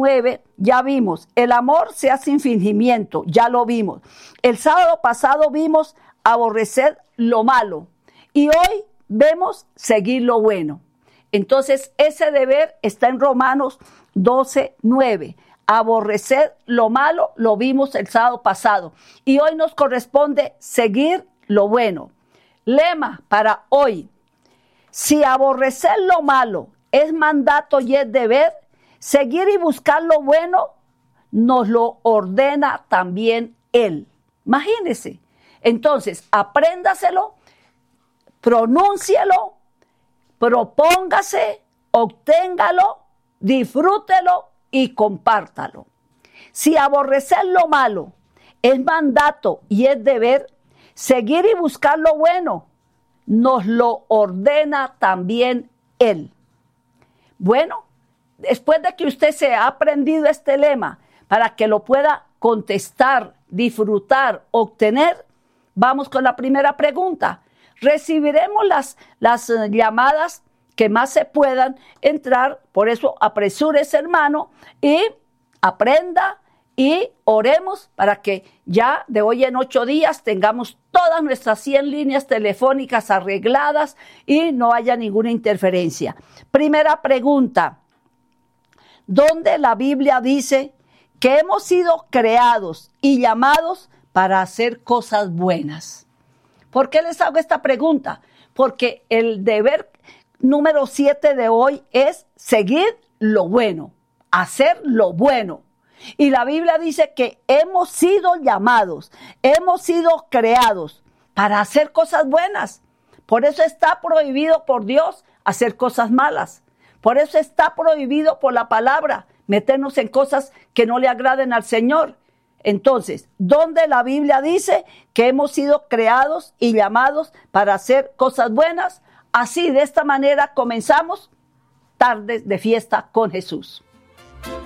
9 ya vimos, el amor sea sin fingimiento, ya lo vimos. El sábado pasado vimos aborrecer lo malo y hoy vemos seguir lo bueno. Entonces ese deber está en Romanos 12, 9. Aborrecer lo malo lo vimos el sábado pasado y hoy nos corresponde seguir lo bueno. Lema para hoy: si aborrecer lo malo es mandato y es deber, seguir y buscar lo bueno nos lo ordena también Él. Imagínese. Entonces, apréndaselo, pronúncielo, propóngase, obténgalo, disfrútelo y compártalo. Si aborrecer lo malo es mandato y es deber, seguir y buscar lo bueno nos lo ordena también Él. Bueno, después de que usted se ha aprendido este lema para que lo pueda contestar, disfrutar, obtener, vamos con la primera pregunta. Recibiremos las llamadas que más se puedan entrar, por eso apresúrese, hermano, y aprenda y oremos para que ya de hoy en 8 días tengamos todas nuestras 100 líneas telefónicas arregladas y no haya ninguna interferencia. Primera pregunta: ¿dónde la Biblia dice que hemos sido creados y llamados para hacer cosas buenas? ¿Por qué les hago esta pregunta? Porque el deber número 7 de hoy es seguir lo bueno, hacer lo bueno. Y la Biblia dice que hemos sido llamados, hemos sido creados para hacer cosas buenas. Por eso está prohibido por Dios hacer cosas malas. Por eso está prohibido por la palabra meternos en cosas que no le agraden al Señor. Entonces, ¿dónde la Biblia dice que hemos sido creados y llamados para hacer cosas buenas? Así, de esta manera, comenzamos Tardes de Fiesta con Jesús.